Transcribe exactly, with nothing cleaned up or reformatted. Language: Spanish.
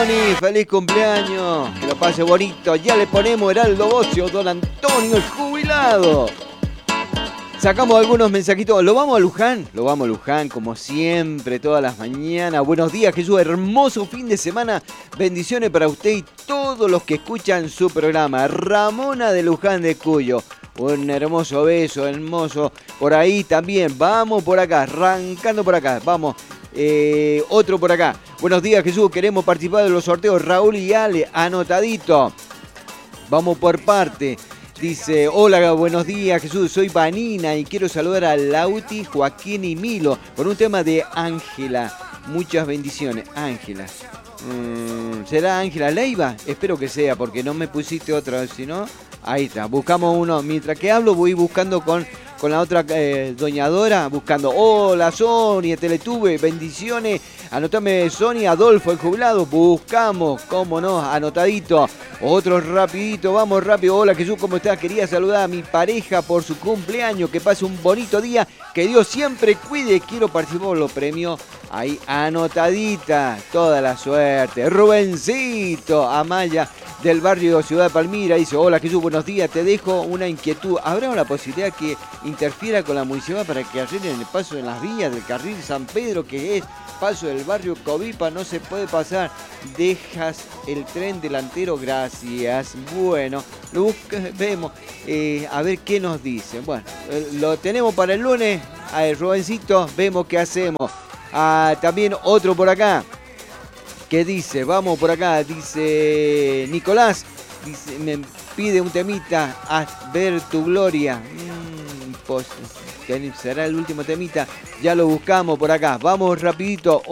Tony, feliz cumpleaños. Que lo pase bonito. Ya le ponemos Heraldo Bocio, don Antonio, el jubilado. Sacamos algunos mensajitos. ¿Lo vamos a Luján? Lo vamos a Luján, como siempre, todas las mañanas. Buenos días, Jesús. Hermoso fin de semana. Bendiciones para usted y todos los que escuchan su programa. Ramona de Luján de Cuyo. Un hermoso beso, hermoso. Por ahí también. Vamos por acá, arrancando por acá. Vamos. Eh, otro por acá. Buenos días, Jesús. Queremos participar de los sorteos. Raúl y Ale, anotadito. Vamos por parte. Dice, hola, buenos días, Jesús. Soy Vanina y quiero saludar a Lauti, Joaquín y Milo por un tema de Ángela. Muchas bendiciones. Ángela. Mm, ¿Será Ángela Leiva? Espero que sea, porque no me pusiste otra. Si no, ahí está. Buscamos uno. Mientras que hablo, voy buscando con... Con la otra eh, doñadora, buscando. Hola, Sonia, Teletube, bendiciones. Anotame, Sonia, Adolfo, el jubilado. Buscamos, cómo no, anotadito. Otro rapidito, vamos rápido. Hola, Jesús, ¿cómo estás? Quería saludar a mi pareja por su cumpleaños. Que pase un bonito día. Que Dios siempre cuide. Quiero participar por los premios. Ahí, anotadita. Toda la suerte. Rubencito, Amaya, del barrio Ciudad de Palmira, dice, hola Jesús, buenos días, te dejo una inquietud. ¿Habrá una posibilidad que interfiera con la municipalidad para que arreglen el paso en las vías del carril San Pedro, que es paso del barrio Covipa? No se puede pasar, dejas el tren delantero, gracias. Bueno, lo busca, vemos, eh, a ver qué nos dicen. Bueno, eh, lo tenemos para el lunes, a ver, Rubencito, vemos qué hacemos. Ah, también otro por acá. ¿Qué dice? Vamos por acá, dice Nicolás, dice, me pide un temita, a ver tu gloria. Mm, pues, será el último temita, ya lo buscamos por acá. Vamos rapidito.